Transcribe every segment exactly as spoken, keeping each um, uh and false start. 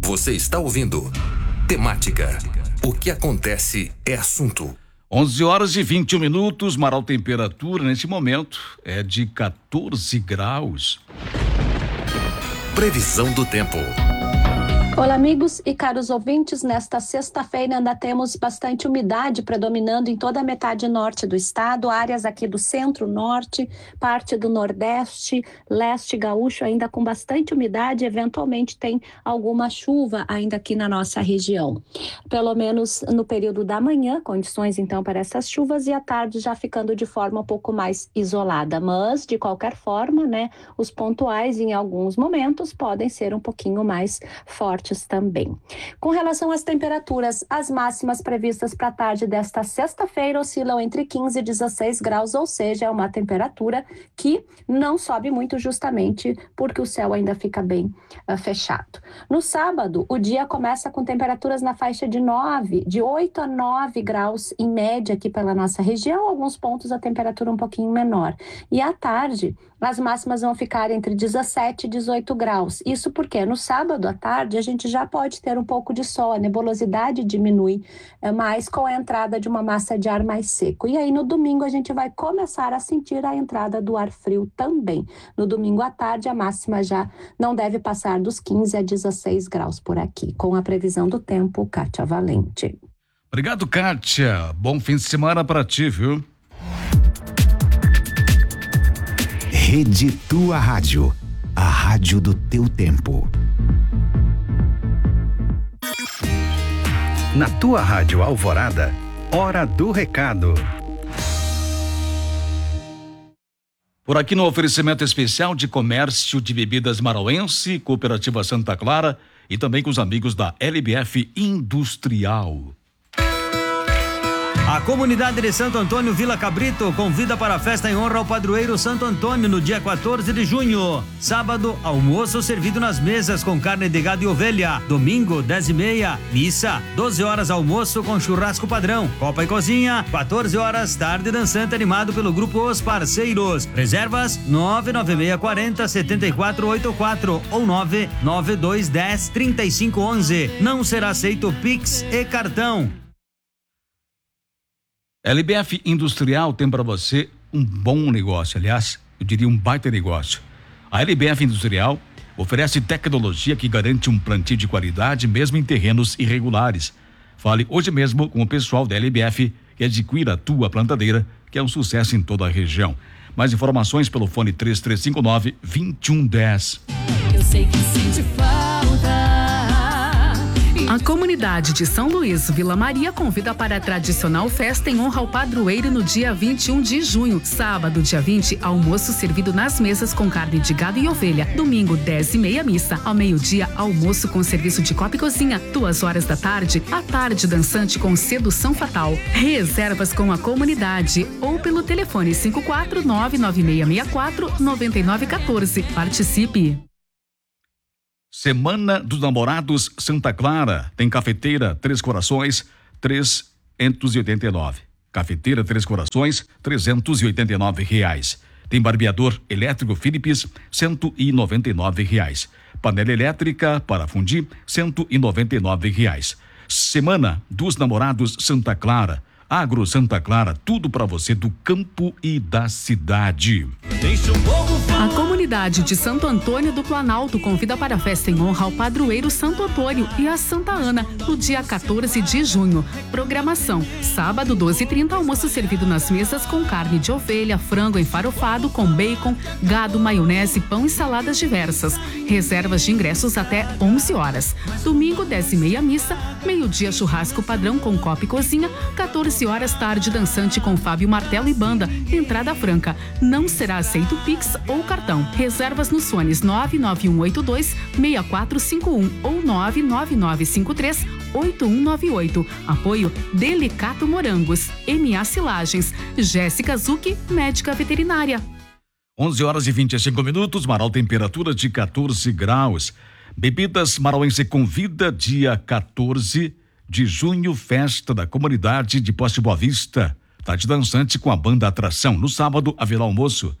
Você está ouvindo Temática. O que acontece é assunto. onze horas e vinte e um minutos, Marau, temperatura neste momento é de quatorze graus. Previsão do tempo. Olá, amigos e caros ouvintes. Nesta sexta-feira ainda temos bastante umidade predominando em toda a metade norte do estado, áreas aqui do centro-norte, parte do nordeste, leste gaúcho ainda com bastante umidade, eventualmente tem alguma chuva ainda aqui na nossa região. Pelo menos no período da manhã, condições então para essas chuvas, e à tarde já ficando de forma um pouco mais isolada, mas de qualquer forma, né, os pontuais em alguns momentos podem ser um pouquinho mais fortes também. Com relação às temperaturas, as máximas previstas para a tarde desta sexta-feira oscilam entre quinze e dezesseis graus, ou seja, é uma temperatura que não sobe muito justamente porque o céu ainda fica bem uh, fechado. No sábado, o dia começa com temperaturas na faixa de nove, de oito a nove graus em média aqui pela nossa região, alguns pontos a temperatura um pouquinho menor. E à tarde, as máximas vão ficar entre dezessete e dezoito graus. Isso porque no sábado à tarde a gente já pode ter um pouco de sol, a nebulosidade diminui é, mais com a entrada de uma massa de ar mais seco. E aí no domingo a gente vai começar a sentir a entrada do ar frio também. No domingo à tarde a máxima já não deve passar dos quinze a dezesseis graus por aqui. Com a previsão do tempo, Kátia Valente. Obrigado, Kátia. Bom fim de semana para ti, viu? Rede Tua Rádio, a rádio do teu tempo. Na Tua Rádio Alvorada, hora do recado. Por aqui no oferecimento especial de comércio de bebidas marauense, Cooperativa Santa Clara e também com os amigos da L B F Industrial. A comunidade de Santo Antônio Vila Cabrito convida para a festa em honra ao padroeiro Santo Antônio no dia quatorze de junho. Sábado, almoço servido nas mesas com carne de gado e ovelha. Domingo, dez e meia, missa. doze horas, almoço com churrasco padrão. Copa e cozinha, quatorze horas, tarde dançante animado pelo grupo Os Parceiros. Reservas nove nove seis quatro zero sete quatro oito quatro ou nove nove dois um zero três cinco um um. Não será aceito Pix e cartão. L B F Industrial tem para você um bom negócio, aliás, eu diria um baita negócio. A L B F Industrial oferece tecnologia que garante um plantio de qualidade mesmo em terrenos irregulares. Fale hoje mesmo com o pessoal da L B F e adquira a tua plantadeira, que é um sucesso em toda a região. Mais informações pelo fone três três cinco nove, dois um um zero. Eu sei que sente falta. A comunidade de São Luís, Vila Maria, convida para a tradicional festa em honra ao padroeiro no dia vinte e um de junho. Sábado, dia vinte, almoço servido nas mesas com carne de gado e ovelha. Domingo, dez e meia, missa. Ao meio-dia, almoço com serviço de copa e cozinha. Duas horas da tarde, a tarde dançante com sedução fatal. Reservas com a comunidade ou pelo telefone cinco quatro nove nove seis seis quatro nove nove um quatro. Participe! Semana dos Namorados Santa Clara. Tem cafeteira Três Corações, trezentos e oitenta e nove. Cafeteira Três Corações, trezentos e oitenta e nove reais. Tem barbeador elétrico Philips, cento e noventa e nove reais. Panela elétrica para fundir, cento e noventa e nove reais. Semana dos Namorados Santa Clara. Agro Santa Clara, tudo para você do campo e da cidade. A comunidade de Santo Antônio do Planalto convida para a festa em honra ao padroeiro Santo Antônio e a Santa Ana no dia quatorze de junho. Programação: sábado, doze e trinta, almoço servido nas mesas com carne de ovelha, frango enfarofado com bacon, gado, maionese, pão e saladas diversas. Reservas de ingressos até onze horas. Domingo, dez e meia, missa. Meio-dia, churrasco padrão com copa e cozinha. quatorze horas, tarde dançante com Fábio Martelo e banda. Entrada franca. Não será aceito Pix ou cartão. Reservas nos fones nove nove um oito dois seis quatro cinco um ou nove nove nove cinco três oito um nove oito. Apoio Delicato Morangos, M A Silagens, Jéssica Zucchi, médica veterinária. onze horas e vinte e cinco minutos, Marau, temperatura de quatorze graus. Bebidas Marauense convida dia quatorze de junho, festa da comunidade de Poste Boa Vista. Tarde dançante com a banda Atração. No sábado, haverá almoço.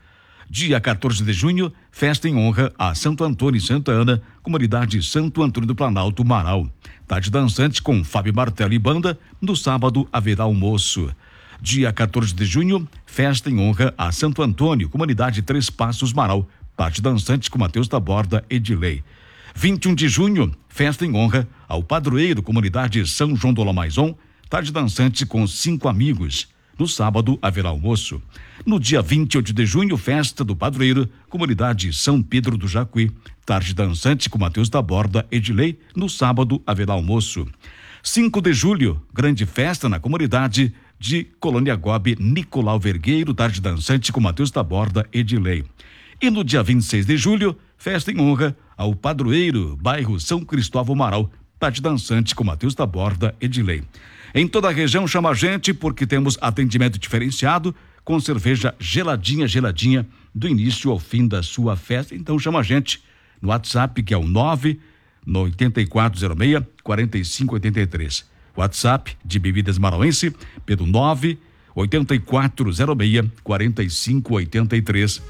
Dia quatorze de junho, festa em honra a Santo Antônio e Santa Ana, comunidade Santo Antônio do Planalto, Marau. Tarde dançante com Fábio Martello e banda. No sábado haverá almoço. Dia quatorze de junho, festa em honra a Santo Antônio, comunidade Três Passos, Marau. Tarde dançante com Matheus Taborda e Edilei. vinte e um de junho, festa em honra ao padroeiro, comunidade São João do Lamaison. Tarde dançante com cinco amigos. No sábado haverá almoço. No dia vinte e oito de junho, festa do padroeiro, comunidade São Pedro do Jacuí. Tarde dançante com Matheus Taborda e Edilei. No sábado haverá almoço. cinco de julho, grande festa na comunidade de Colônia Gobe, Nicolau Vergueiro. Tarde dançante com Matheus Taborda e Edilei. E no dia vinte e seis de julho, festa em honra ao padroeiro, bairro São Cristóvão Marau. Tarde dançante com Matheus Taborda e Edilei. Em toda a região chama a gente porque temos atendimento diferenciado com cerveja geladinha, geladinha do início ao fim da sua festa. Então chama a gente no WhatsApp, que é o nove oito quatro zero seis quatro cinco oito três. WhatsApp de Bebidas Marauense pelo nove oito quatro zero seis quatro cinco oito três.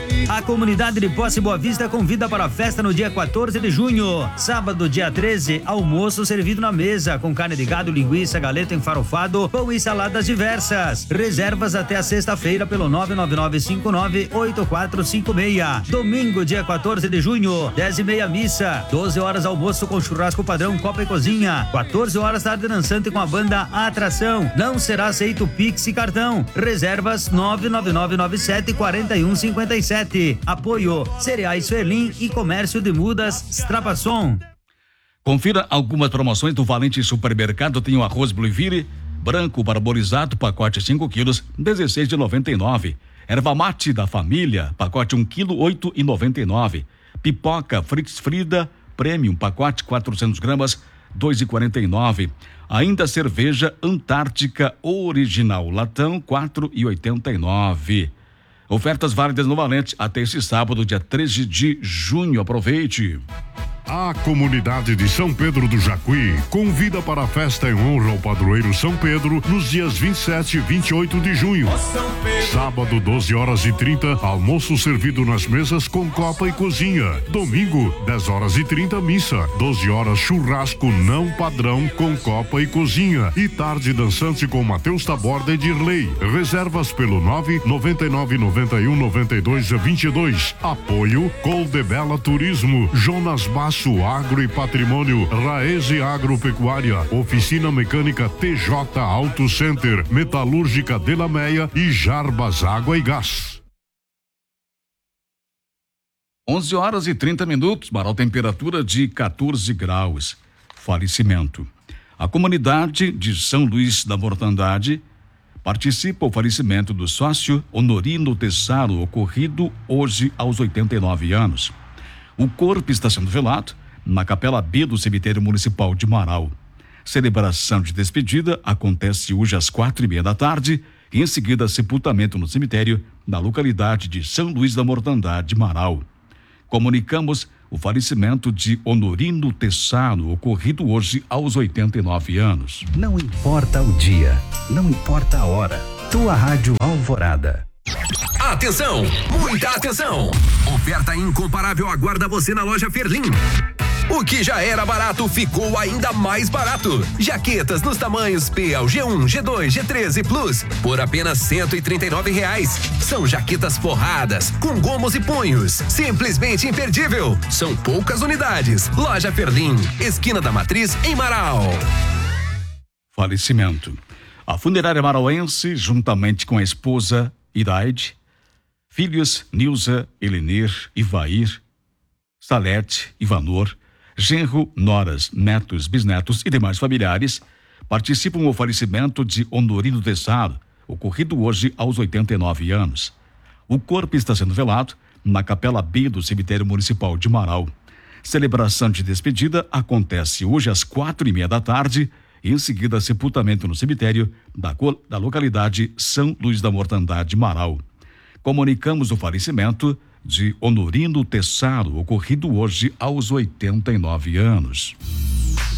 A comunidade de Posse Boa Vista convida para a festa no dia quatorze de junho. Sábado, dia treze, almoço servido na mesa com carne de gado, linguiça, galeto enfarofado, pão e saladas diversas. Reservas até a sexta-feira pelo nove nove nove cinco nove oito quatro cinco seis. Domingo, dia quatorze de junho, dez e meia missa, doze horas almoço com churrasco padrão, copa e cozinha, quatorze horas tarde dançante com a banda Atração. Não será aceito Pix e cartão. Reservas nove nove nove nove sete quatro um cinco sete. Apoio Cereais Ferlim e Comércio de Mudas Strapasson. Confira algumas promoções do Valente Supermercado. Tem o arroz Blueville branco barborizado, pacote cinco quilos, dezesseis de noventa e nove. Erva mate da família, pacote um quilo, oito e noventa e nove. Pipoca Fritz Frida Premium, pacote quatrocentos gramas, dois e quarenta e nove. Ainda cerveja Antártica Original latão, quatro e oitenta e nove. Ofertas válidas no Valente até esse sábado, dia treze de junho. Aproveite. A comunidade de São Pedro do Jacuí convida para a festa em honra ao padroeiro São Pedro nos dias vinte e sete e vinte e oito de junho. Sábado, doze horas e trinta, almoço servido nas mesas com copa e cozinha. Domingo, dez horas e trinta, missa. doze horas, churrasco não padrão com copa e cozinha. E tarde dançante com Matheus Taborda e Dirley. Reservas pelo nove nove nove nove um nove dois vinte e dois. Apoio Coldebela Turismo, Jonas Basso Agro e Patrimônio, Raese Agropecuária, Oficina Mecânica T J Auto Center, Metalúrgica Delameia e Jarbas Água e Gás. onze horas e trinta minutos, Marau, temperatura de quatorze graus. Falecimento. A comunidade de São Luís da Mortandade participa o falecimento do sócio Honorino Tessaro, ocorrido hoje aos oitenta e nove anos. O corpo está sendo velado na Capela B do Cemitério Municipal de Marau. Celebração de despedida acontece hoje às quatro e meia da tarde e em seguida sepultamento no cemitério na localidade de São Luís da Mortandade, Marau. Comunicamos o falecimento de Honorino Tessaro, ocorrido hoje aos oitenta e nove anos. Não importa o dia, não importa a hora. Tua Rádio Alvorada. Atenção, muita atenção! Oferta incomparável aguarda você na loja Ferlim. O que já era barato ficou ainda mais barato. Jaquetas nos tamanhos P ao G um, G dois, G três e Plus por apenas cento e trinta e nove reais. São jaquetas forradas com gomos e punhos, simplesmente imperdível. São poucas unidades. Loja Ferlim, esquina da Matriz, em Marau. Falecimento. A funerária marauense, juntamente com a esposa Iraide, filhos Nilza, Elenir, Ivair, Salete, Ivanor, genro, noras, netos, bisnetos e demais familiares participam do falecimento de Honorino Tessaro, ocorrido hoje aos oitenta e nove anos. O corpo está sendo velado na Capela B do Cemitério Municipal de Marau. Celebração de despedida acontece hoje às quatro e meia da tarde e em seguida sepultamento no cemitério da, da localidade São Luís da Mortandade, Marau. Comunicamos o falecimento de Honorino Tessaro, ocorrido hoje aos oitenta e nove anos.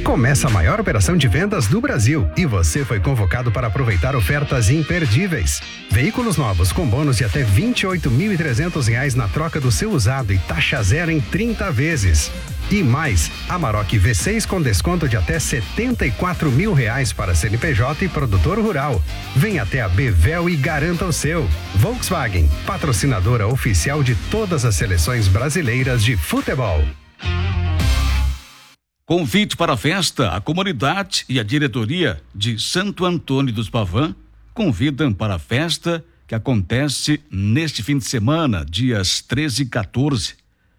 Começa a maior operação de vendas do Brasil e você foi convocado para aproveitar ofertas imperdíveis. Veículos novos com bônus de até vinte e oito mil e trezentos reais na troca do seu usado e taxa zero em trinta vezes. E mais, Amarok V seis com desconto de até setenta e quatro mil reais para C N P J e produtor rural. Venha até a Bevel e garanta o seu. Volkswagen, patrocinadora oficial de todas as seleções brasileiras de futebol. Convite para a festa, a comunidade e a diretoria de Santo Antônio dos Pavã convidam para a festa que acontece neste fim de semana, dias treze e quatorze.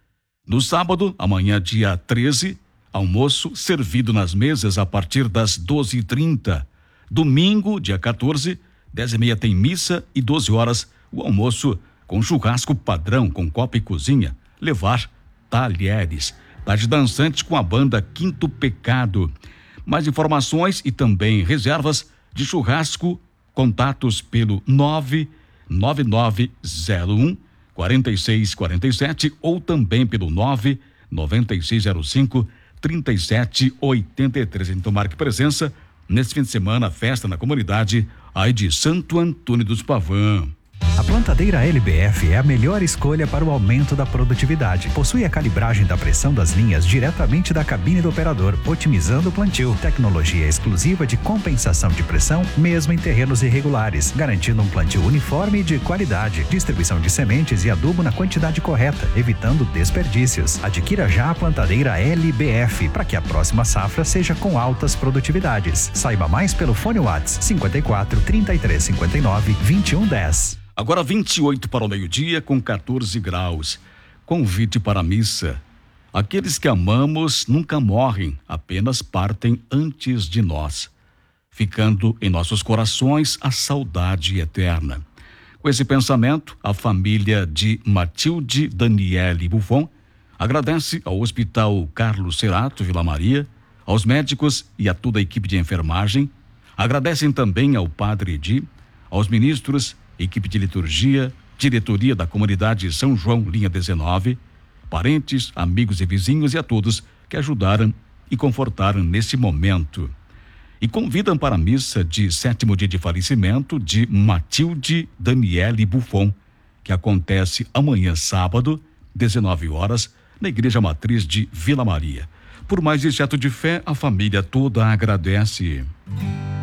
No sábado, amanhã, dia treze, almoço servido nas mesas a partir das doze e trinta. Domingo, dia quatorze, dez e meia tem missa e doze horas o almoço com churrasco padrão com copa e cozinha. Levar talheres. Tarde dançante com a banda Quinto Pecado. Mais informações e também reservas de churrasco, contatos pelo nove nove nove zero um quatro seis quatro sete ou também pelo nove nove seis zero cinco três sete oito três. Então marque presença nesse fim de semana, festa na comunidade aí de Santo Antônio dos Pavã. A plantadeira L B F é a melhor escolha para o aumento da produtividade. Possui a calibragem da pressão das linhas diretamente da cabine do operador, otimizando o plantio. Tecnologia exclusiva de compensação de pressão, mesmo em terrenos irregulares, garantindo um plantio uniforme e de qualidade. Distribuição de sementes e adubo na quantidade correta, evitando desperdícios. Adquira já a plantadeira L B F para que a próxima safra seja com altas produtividades. Saiba mais pelo fone WhatsApp cinquenta e quatro, trinta e três, cinquenta e nove, vinte e um, dez. Agora vinte e oito para o meio-dia com quatorze graus. Convite para a missa. Aqueles que amamos nunca morrem, apenas partem antes de nós, ficando em nossos corações a saudade eterna. Com esse pensamento, a família de Matilde Daniele Buffon agradece ao Hospital Carlos Cerato Vila Maria, aos médicos e a toda a equipe de enfermagem. Agradecem também ao Padre Edi, aos ministros, equipe de liturgia, diretoria da comunidade São João, linha dezenove, parentes, amigos e vizinhos e a todos que ajudaram e confortaram nesse momento. E convidam para a missa de sétimo dia de falecimento de Matilde Daniele Buffon, que acontece amanhã, sábado, dezenove horas, na Igreja Matriz de Vila Maria. Por mais esse ato de fé, a família toda agradece.